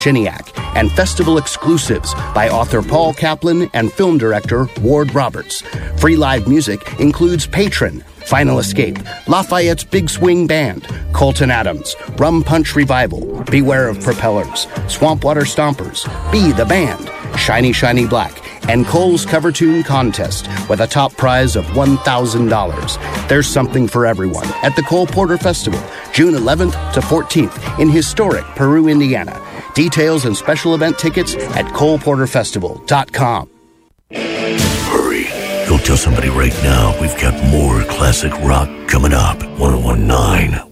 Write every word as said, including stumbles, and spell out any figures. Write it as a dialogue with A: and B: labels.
A: Chiniak, and festival exclusives by author Paul Kaplan and film director Ward Roberts. Free live music includes Patron, Final Escape, Lafayette's Big Swing Band, Colton Adams, Rum Punch Revival, Beware of Propellers, Swampwater Stompers, Be the Band, Shiny Shiny Black, and Cole's Cover Tune Contest with a top prize of one thousand dollars. There's something for everyone at the Cole Porter Festival, June eleventh to fourteenth in historic Peru, Indiana. Details and special event tickets at cole porter festival dot com.
B: Hurry. Go tell somebody right now we've got more classic rock coming up. one oh one nine